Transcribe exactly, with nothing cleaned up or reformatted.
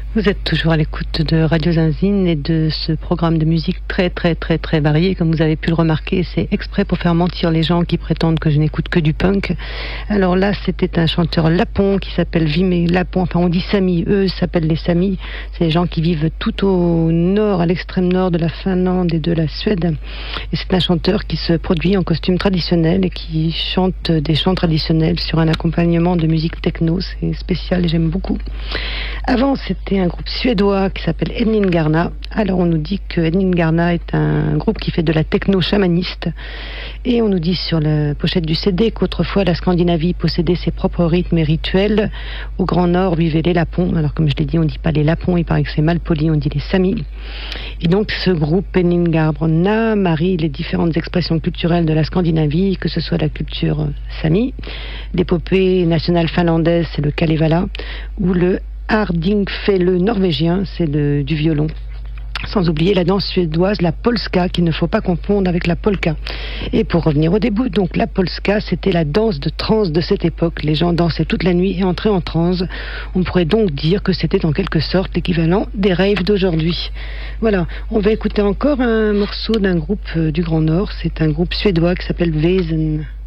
Vous êtes toujours à l'écoute de Radio Zinzine et de ce programme de musique très très très très varié. Comme vous avez pu le remarquer, c'est exprès pour faire mentir les gens qui prétendent que je n'écoute que du punk. Alors là, c'était un chanteur lapon qui s'appelle Vimé Lapon. Enfin, on dit Sami. Eux s'appellent les Sami. C'est les gens qui vivent tout au nord, à l'extrême nord de la Finlande et de la Suède. Et c'est un chanteur qui se produit en costume traditionnel et qui chante des chants traditionnels sur un accompagnement de musique techno. C'est spécial et j'aime beaucoup. Avant, c'était un groupe suédois qui s'appelle Edningarna. Alors on nous dit que Edningarna est un groupe qui fait de la techno chamaniste et on nous dit sur la pochette du C D qu'autrefois la Scandinavie possédait ses propres rythmes et rituels. Au Grand Nord vivaient les Lapons. Alors comme je l'ai dit, on ne dit pas les Lapons, il paraît que c'est mal poli, on dit les Samis. Et donc ce groupe Edningarna marie les différentes expressions culturelles de la Scandinavie, que ce soit la culture Sami, l'épopée nationale finlandaise, c'est le Kalevala, ou le Hardingfele norvégien, c'est le, du violon. Sans oublier la danse suédoise, la polska, qu'il ne faut pas confondre avec la polka. Et pour revenir au début, donc la polska, c'était la danse de trance de cette époque. Les gens dansaient toute la nuit et entraient en transe. On pourrait donc dire que c'était en quelque sorte l'équivalent des raves d'aujourd'hui. Voilà, on va écouter encore un morceau d'un groupe du Grand Nord. C'est un groupe suédois qui s'appelle Wesen.